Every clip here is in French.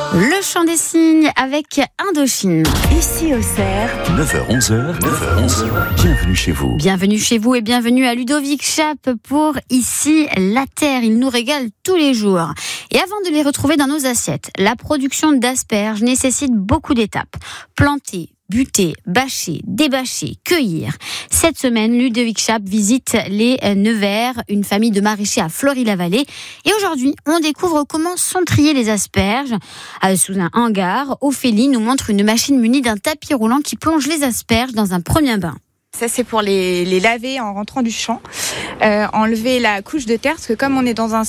Le chant des cygnes avec Indochine. Ici au Cerf, 9h-11h, bienvenue chez vous. Bienvenue chez vous et bienvenue à Ludovic Chape pour Ici la Terre. Il nous régale tous les jours. Et avant de les retrouver dans nos assiettes, la production d'asperges nécessite beaucoup d'étapes. Planter, buter, bâcher, débâcher, cueillir. Cette semaine, Ludovic Chape visite les Nevers, une famille de maraîchers à Fleury-la-Vallée. Et aujourd'hui, on découvre comment sont triées les asperges. Sous un hangar, Ophélie nous montre une machine munie d'un tapis roulant qui plonge les asperges dans un premier bain. Ça, c'est pour les laver en rentrant du champ, enlever la couche de terre, parce que comme on est dans un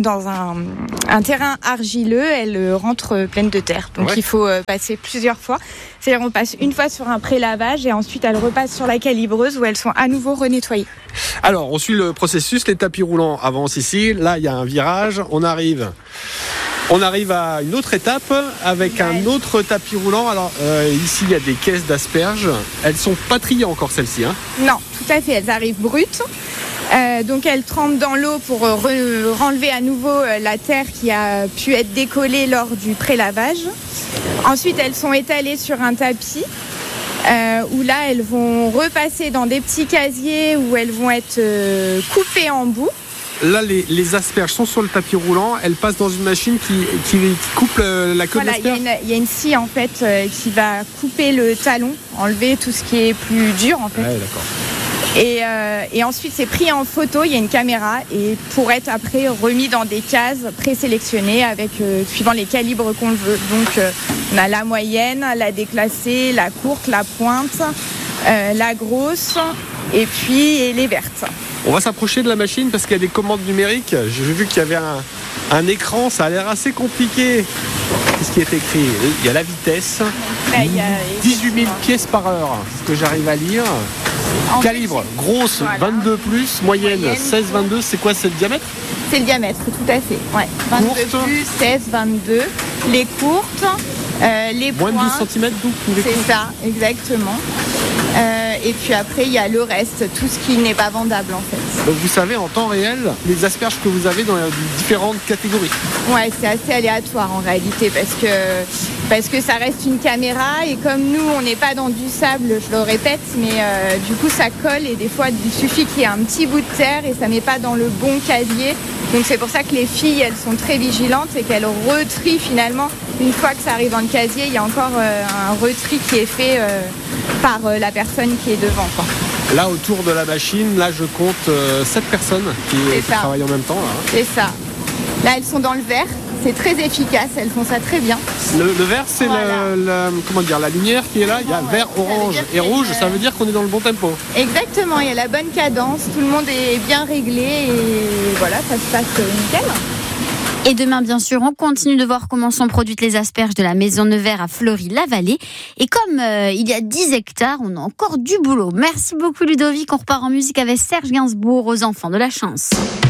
terrain argileux, elle rentre pleine de terre. Donc il faut passer plusieurs fois. C'est-à-dire on passe une fois sur un pré-lavage et ensuite elles repassent sur la calibreuse où elles sont à nouveau renettoyées. Alors, on suit le processus, les tapis roulants avancent ici. Là, il y a un virage, on arrive à une autre étape avec un autre tapis roulant. Alors ici il y a des caisses d'asperges. Elles sont pas triées encore celles-ci, hein ? Non, tout à fait. Elles arrivent brutes. Donc elles trempent dans l'eau pour renlever à nouveau la terre qui a pu être décollée lors du pré-lavage. Ensuite elles sont étalées sur un tapis où là elles vont repasser dans des petits casiers où elles vont être coupées en bouts. Là, les asperges sont sur le tapis roulant. Elles passent dans une machine qui coupe la queue de l'asperge. Il y a une scie en fait qui va couper le talon, enlever tout ce qui est plus dur en fait. Ouais, d'accord. Et ensuite c'est pris en photo, il y a une caméra et pour être après remis dans des cases présélectionnées avec suivant les calibres qu'on veut. Donc on a la moyenne, la déclassée, la courte, la pointe, la grosse et puis les vertes. On va s'approcher de la machine parce qu'il y a des commandes numériques. J'ai vu qu'il y avait un écran, ça a l'air assez compliqué. Qu'est-ce qui est écrit ? Il y a la vitesse, 18 000 pièces par heure, ce que j'arrive à lire. Calibre, grosse, voilà. 22+, moyenne 16-22, c'est quoi, c'est le diamètre ? C'est le diamètre, tout à fait. Ouais. 22+, 16, 22. Les courtes, les points. Moins de 12 cm, donc c'est ça, exactement. Et puis après, il y a le reste, tout ce qui n'est pas vendable en fait. Donc vous savez en temps réel les asperges que vous avez dans les différentes catégories. Ouais, c'est assez aléatoire en réalité parce que ça reste une caméra et comme nous, on n'est pas dans du sable, je le répète, mais du coup ça colle et des fois il suffit qu'il y ait un petit bout de terre et ça met pas dans le bon casier. Donc c'est pour ça que les filles, elles sont très vigilantes et qu'elles retrient finalement. Une fois que ça arrive dans le casier, il y a encore un retri qui est fait par la personne qui est devant, quoi. Là, autour de la machine, là, je compte 7 personnes qui travaillent en même temps. Là, hein. C'est ça. Là, elles sont dans le vert. C'est très efficace. Elles font ça très bien. Le vert, c'est la lumière qui est là. Il y a vert, orange et rouge. Ça veut dire qu'on est dans le bon tempo. Exactement. Il y a la bonne cadence. Tout le monde est bien réglé. Et voilà, ça se passe nickel. Et demain, bien sûr, on continue de voir comment sont produites les asperges de la maison Nevers à Fleury-la-Vallée. Et comme il y a 10 hectares, on a encore du boulot. Merci beaucoup Ludovic. On repart en musique avec Serge Gainsbourg aux enfants de la chance.